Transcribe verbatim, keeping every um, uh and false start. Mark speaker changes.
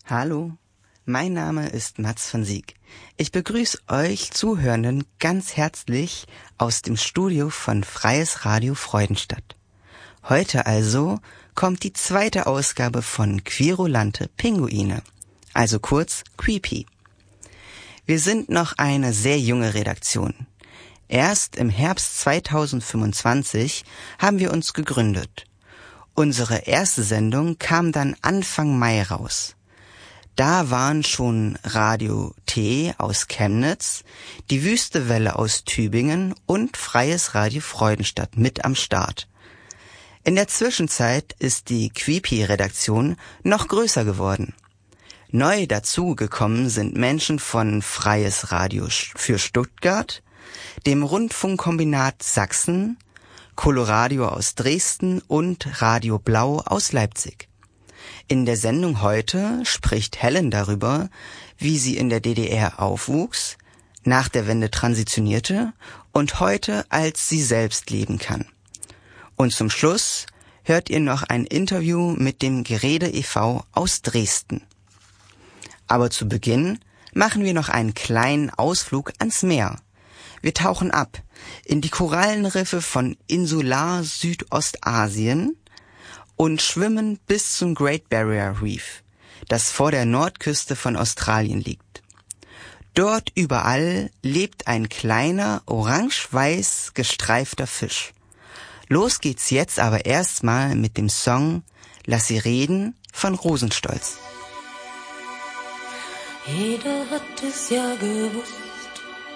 Speaker 1: Hallo, mein Name ist Mats von Sieg. Ich begrüße euch Zuhörenden ganz herzlich aus dem Studio von Freies Radio Freudenstadt. Heute also kommt die zweite Ausgabe von Quirulante Pinguine, also kurz Creepy. Wir sind noch eine sehr junge Redaktion. Erst im Herbst zweitausendfünfundzwanzig haben wir uns gegründet. Unsere erste Sendung kam dann Anfang Mai raus. Da waren schon Radio T aus Chemnitz, die Wüste Welle aus Tübingen und Freies Radio Freudenstadt mit am Start. In der Zwischenzeit ist die Creepy-Redaktion noch größer geworden. Neu dazugekommen sind Menschen von Freies Radio für Stuttgart, dem Rundfunkkombinat Sachsen, Coloradio aus Dresden und Radio Blau aus Leipzig. In der Sendung heute spricht Helen darüber, wie sie in der D D R aufwuchs, nach der Wende transitionierte und heute als sie selbst leben kann. Und zum Schluss hört ihr noch ein Interview mit dem Gerede e V aus Dresden. Aber zu Beginn machen wir noch einen kleinen Ausflug ans Meer. Wir tauchen ab in die Korallenriffe von Insular Südostasien und schwimmen bis zum Great Barrier Reef, das vor der Nordküste von Australien liegt. Dort überall lebt ein kleiner, orange-weiß gestreifter Fisch. Los geht's jetzt aber erstmal mit dem Song Lass sie reden von Rosenstolz.
Speaker 2: Jeder hat es ja gewusst,